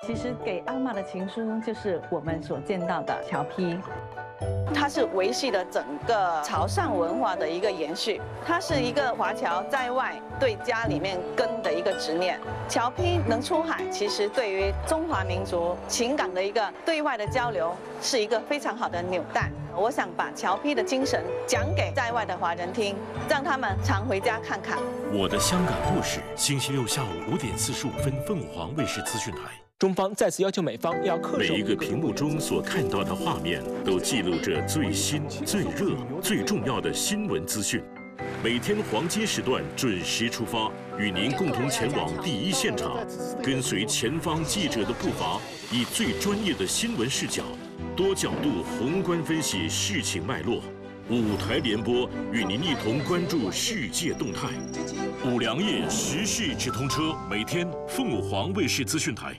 其实给阿嬷的情书就是我们所见到的侨批。它是维系了整个潮汕文化的一个延续，它是一个华侨在外对家里面根的一个执念。侨批能出海，其实对于中华民族情感的一个对外的交流，是一个非常好的纽带。我想把侨批的精神讲给在外的华人听，让他们常回家看看。 我的香港故事，星期六下午5点45分，凤凰卫视资讯台。 中方再次要求美方要恪守每一个屏幕中所看到的画面，都记录着最新、最热、最重要的新闻资讯。每天黄金时段准时出发，与您共同前往第一现场，跟随前方记者的步伐，以最专业的新闻视角，多角度宏观分析事情脉络。5台联播，与您一同关注世界动态。5粮液时事直通车，每天凤凰卫视资讯台。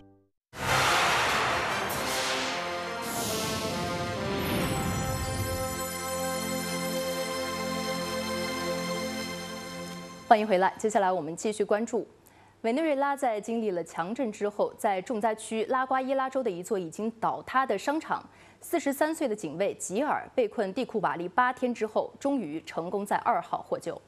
欢迎回来，接下来我们继续关注委内瑞拉在经历了强震之后，在重灾区拉瓜伊拉州的一座已经倒塌的商场，43岁的警卫吉尔被困蒂库瓦利8天之后，终于成功在2号获救。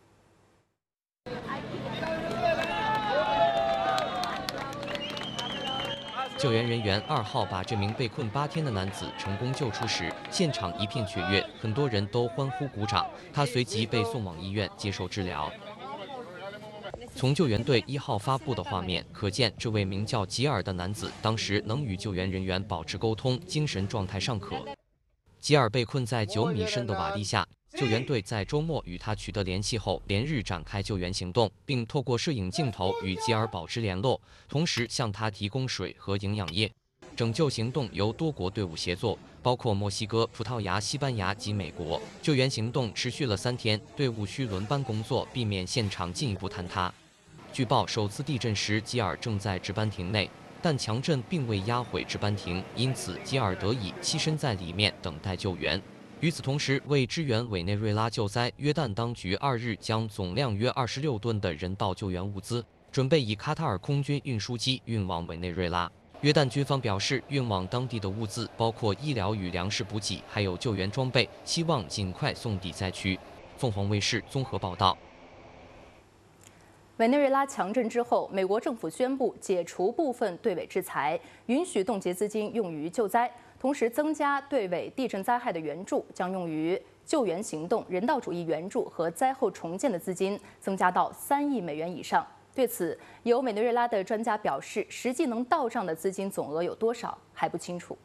救援人员2号把这名被困8天的男子成功救出时，现场一片雀跃，很多人都欢呼鼓掌。他随即被送往医院接受治疗。从救援队1号发布的画面可见，这位名叫吉尔的男子当时能与救援人员保持沟通，精神状态尚可。吉尔被困在9米深的瓦砾下，救援队在周末与他取得联系后，连日展开救援行动，并透过摄影镜头与吉尔保持联络，同时向他提供水和营养液。拯救行动由多国队伍协作，包括墨西哥、葡萄牙、西班牙及美国。救援行动持续了3天，队伍需轮班工作，避免现场进一步坍塌。据报，首次地震时吉尔正在值班亭内，但强震并未压毁值班亭，因此吉尔得以栖身在里面等待救援。与此同时，为支援委内瑞拉救灾，约旦当局2日将总量约26吨的人道救援物资，准备以卡塔尔空军运输机运往委内瑞拉。约旦军方表示，运往当地的物资包括医疗与粮食补给，还有救援装备，希望尽快送抵灾区。凤凰卫视综合报道。 委内瑞拉强震之后，美国政府宣布解除部分对委制裁，允许冻结资金用于救灾，同时增加对委地震灾害的援助，将用于救援行动、人道主义援助和灾后重建的资金增加到3亿美元以上。对此，有委内瑞拉的专家表示，实际能到账的资金总额有多少还不清楚。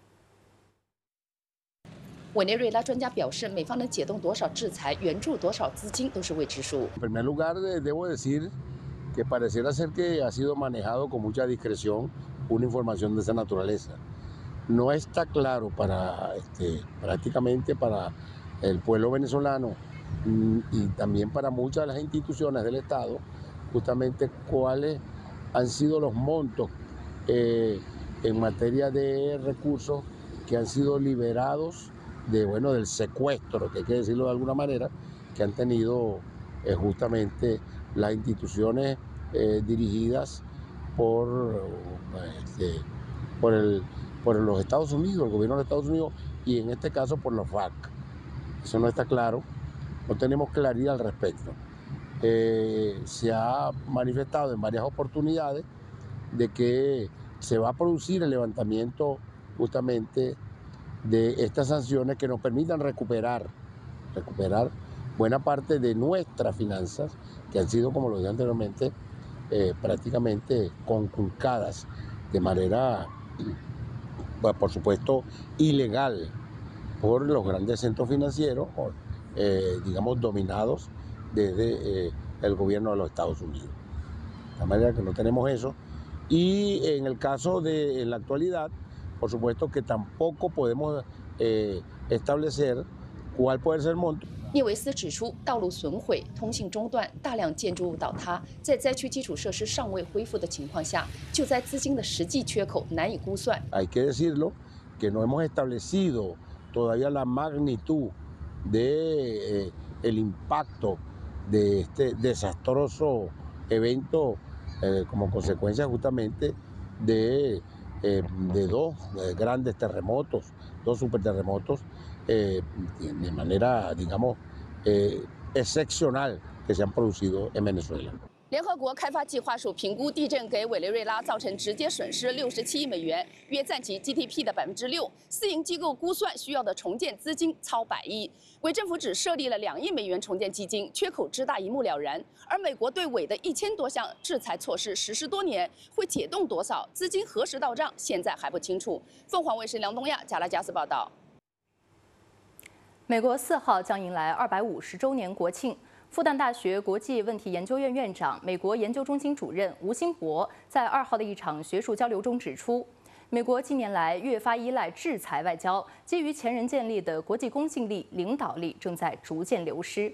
委内瑞拉专家表示，美方能解冻多少制裁、援助多少资金都是未知数。 En primer lugar, debo decir que pareciera ser que ha sido manejado con mucha discreción una información de esa naturaleza. No está claro prácticamente para el pueblo venezolano y también para muchas de las instituciones del Estado, justamente cuáles han sido los montos en materia de recursos que han sido liberados del secuestro, que hay que decirlo de alguna manera, que han tenido justamente las instituciones dirigidas por los Estados Unidos, el gobierno de Estados Unidos, y en este caso por los FARC. Eso no está claro, no tenemos claridad al respecto. Se ha manifestado en varias oportunidades de que se va a producir el levantamiento justamente de estas sanciones que nos permitan recuperar buena parte de nuestras finanzas que han sido, como lo dije anteriormente, prácticamente conculcadas de manera, por supuesto, ilegal por los grandes centros financieros, digamos, dominados desde el gobierno de los Estados Unidos. De manera que no tenemos eso. Y en el caso de la actualidad, por supuesto que tampoco podemos establecer cuál puede ser el monto. 聂维斯指出，道路损毁、通信中断、大量建筑物倒塌，在灾区基础设施尚未恢复的情况下，救灾资金的实际缺口难以估算。 Hay que decirlo que no hemos establecido todavía la magnitud de el impacto de este desastroso evento como consecuencia justamente de dos grandes terremotos, dos superterremotos, de manera, digamos, excepcional que se han producido en Venezuela. 联合国开发计划署评估地震给委内瑞拉造成直接损失67亿美元，约占其 GDP 的6%。私营机构估算需要的重建资金超100亿，委政府只设立了2亿美元重建基金，缺口之大一目了然。而美国对委的1000多项制裁措施实施多年，会解冻多少，资金何时到账，现在还不清楚。凤凰卫视梁东亚、加拉加斯报道。 美国4号将迎来250周年国庆。 复旦大学国际问题研究院院长、美国研究中心主任吴新博在2号的一场学术交流中指出，美国近年来越发依赖制裁外交，基于前人建立的国际公信力、领导力正在逐渐流失。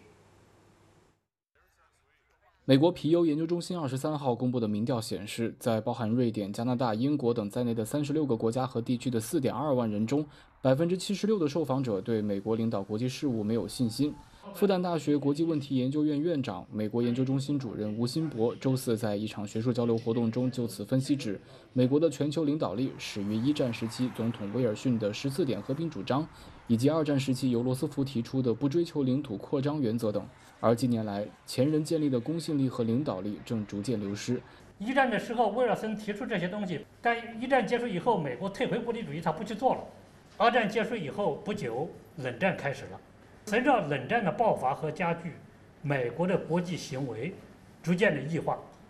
美国皮尤研究中心23号公布的民调显示，在包含瑞典、加拿大、英国等在内的36个国家和地区的4.2万人中，76%的受访者对美国领导国际事务没有信心。 复旦大学国际问题研究院院长、美国研究中心主任吴新博周四在一场学术交流活动中就此分析指，美国的全球领导力始于1战时期总统威尔逊的14点和平主张，以及2战时期由罗斯福提出的不追求领土扩张原则等。而近年来，前人建立的公信力和领导力正逐渐流失。 1战的时候，威尔森提出这些东西，但1战结束以后，美国退回孤立主义，他不去做了。2战结束以后不久，冷战开始了。 随着冷战的爆发和加剧，美国的国际行为逐渐的异化，